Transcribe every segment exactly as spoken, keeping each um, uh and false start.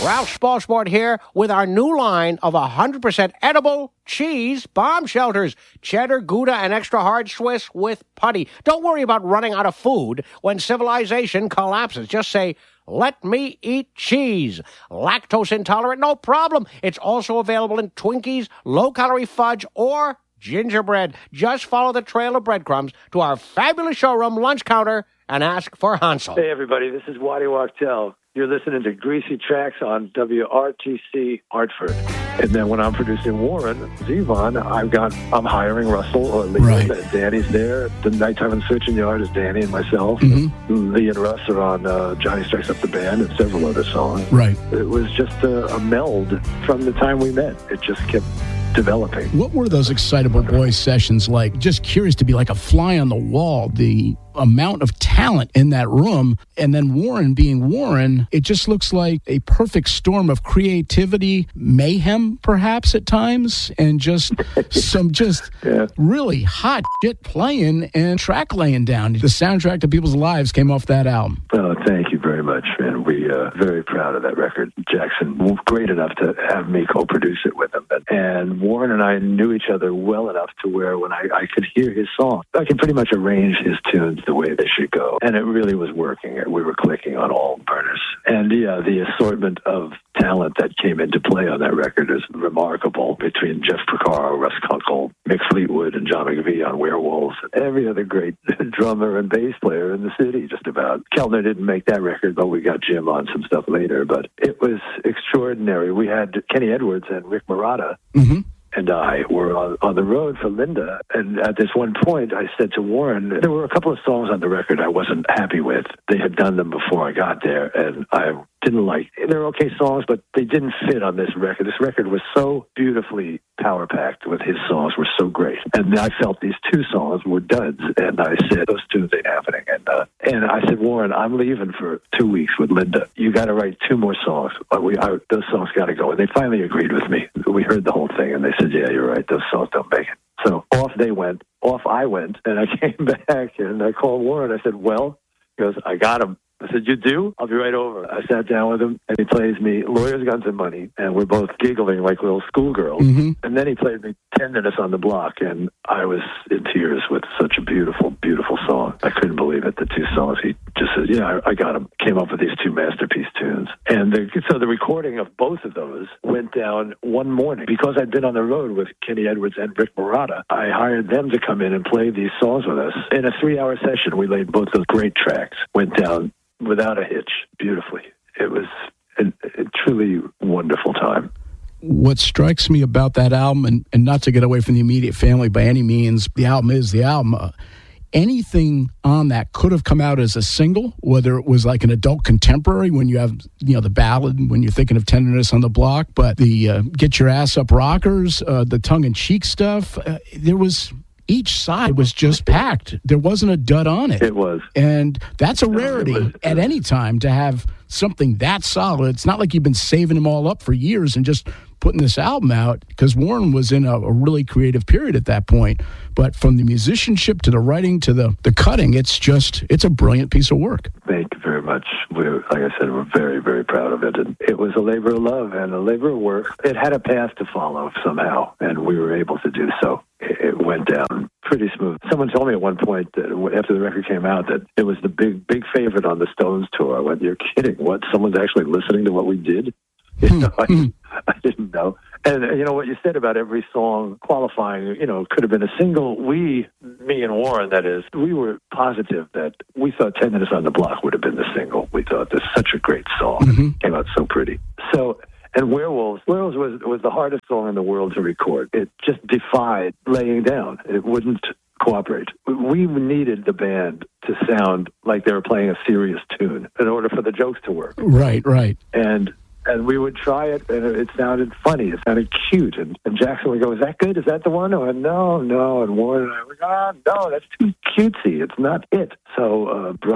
Ralph Spallsport here with our new line of one hundred percent edible cheese bomb shelters. Cheddar, Gouda, and extra hard Swiss with putty. Don't worry about running out of food when civilization collapses. Just say, let me eat cheese. Lactose intolerant, no problem. It's also available in Twinkies, low-calorie fudge, or gingerbread. Just follow the trail of breadcrumbs to our fabulous showroom lunch counter and ask for Hansel. Hey, everybody. This is Waddy Wachtel. You're listening to Greasy Tracks on W R T C Hartford. And then when I'm producing Warren Zevon, I've got, I'm hiring Russell or Lee. Right. And Danny's there. The Nighttime and Switching Yard is Danny and myself. Mm-hmm. Lee and Russ are on uh, Johnny Strikes Up the Band and several other songs. Right. It was just a, a meld from the time we met. It just kept developing. What were those Excitable Boys sessions like? Just curious to be like a fly on the wall. The amount of talent in that room, and then Warren being Warren, it just looks like a perfect storm of creativity, mayhem perhaps at times, and just some just yeah. really hot shit playing and track laying down. The soundtrack to people's lives came off that album. Oh, thank you very much, and we are very proud of that record. Jackson was great enough to have me co-produce it with him, and Warren and I knew each other well enough to where when I, I could hear his songs, I could pretty much arrange his tunes the way they should go. And it really was working. We were clicking on all burners. And yeah, the assortment of talent that came into play on that record is remarkable between Jeff Porcaro, Russ Kunkel, Mick Fleetwood, and John McVie on Werewolves, and every other great drummer and bass player in the city, just about. Kellner didn't make that record, but we got Jim on some stuff later. But it was extraordinary. We had Kenny Edwards and Rick Marotta. Mm-hmm. And I were on, on the road for Linda. And at this one point, I said to Warren, there were a couple of songs on the record I wasn't happy with. They had done them before I got there, and I didn't like. They're okay songs, but they didn't fit on this record. This record was so beautifully power-packed with his songs were so great. And I felt these two songs were duds. And I said, those tunes ain't happening. And uh, and I said, Warren, I'm leaving for two weeks with Linda. You got to write two more songs. We, I, those songs got to go. And they finally agreed with me. We heard the whole thing, and they said, yeah, you're right. Those songs don't make it. So off they went. Off I went. And I came back, and I called Warren. I said, well, he goes, I got him. I said, you do? I'll be right over. I sat down with him, and he plays me Lawyers, Guns, and Money, and we're both giggling like little schoolgirls. Mm-hmm. And then he played me Tenderness on the Block, and I was in tears with such a beautiful, beautiful song. I couldn't believe it, the two songs. He just said, yeah, I, I got him. Came up with these two masterpiece tunes. And the, so the recording of both of those went down one morning. Because I'd been on the road with Kenny Edwards and Rick Marotta, I hired them to come in and play these songs with us. In a three-hour session, we laid both those great tracks, went down without a hitch, beautifully. It was a, a truly wonderful time. What strikes me about that album, and, and not to get away from the immediate family by any means, the album is the album. Uh, anything on that could have come out as a single, whether it was like an adult contemporary when you have, you know, the ballad, when you're thinking of Tenderness on the Block, but the uh, Get Your Ass Up rockers, uh, the tongue-in-cheek stuff, uh, there was... Each side was just packed. There wasn't a dud on it. It was. And that's a rarity no, was, at any time to have something that solid. It's not like you've been saving them all up for years and just putting this album out, because Warren was in a, a really creative period at that point. But from the musicianship to the writing to the, the cutting, it's just, it's a brilliant piece of work. Thank you very much. We're, like I said, we're very, very proud of it. And it was a labor of love and a labor of work. It had a path to follow somehow, and we were able to do so. It went down pretty smooth. Someone told me at one point that after the record came out that it was the big, big favorite on the Stones tour. I went, you're kidding. What? Someone's actually listening to what we did? You know, I, I didn't know. And, you know, what you said about every song qualifying, you know, could have been a single. We, me and Warren, that is, we were positive that we thought Tenderness on the Block would have been the single. We thought this is such a great song. Mm-hmm. It came out so pretty. So... And Werewolves, Werewolves was, was the hardest song in the world to record. It just defied laying down. It wouldn't cooperate. We needed the band to sound like they were playing a serious tune in order for the jokes to work. Right, right. And and we would try it, and it, it sounded funny. It sounded cute. And, and Jackson would go, is that good? Is that the one? I went, no, no. And Warren and I would go, oh, no, that's too cutesy. It's not it. So uh, brother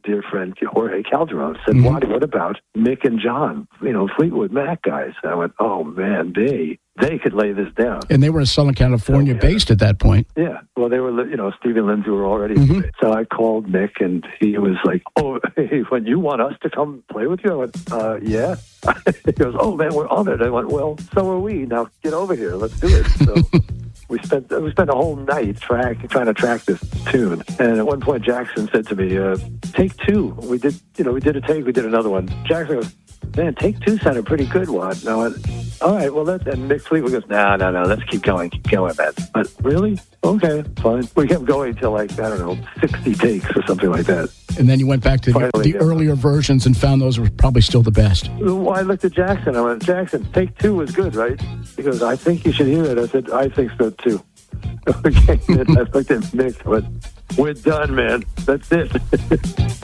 dear friend Jorge Calderon said, Mm-hmm. Waddy, what about Mick and John, you know, Fleetwood Mac guys? And I went, oh, man, they they could lay this down. And they were in Southern California So, yeah. based at that point. Yeah, well, they were, you know, Stevie and Lindsay were already. Mhm. So I called Mick, and he was like, "Oh, hey, when you want us to come play with you?" I went, uh, "Yeah." He goes, "Oh man, we're honored." I went, "Well, so are we. Now get over here. Let's do it." So we spent we spent a whole night track trying to track this tune. And at one point, Jackson said to me, uh, "Take two." We did, you know, we did a take. We did another one. Jackson goes, "Man, take two sounded pretty good, Watt." And I went, "All right, well, that's," and Mick Fleetwood goes, no, no, no, let's keep going, keep going, man. But really? Okay, fine. We kept going till like, I don't know, sixty takes or something like that. And then you went back to the, Finally, the yeah. earlier versions and found those were probably still the best. Well, I looked at Jackson. I went, "Jackson, take two was good, right?" He goes, "I think you should hear it." I said, "I think so, too." Okay, and I looked at Mick. I went, "We're done, man. That's it."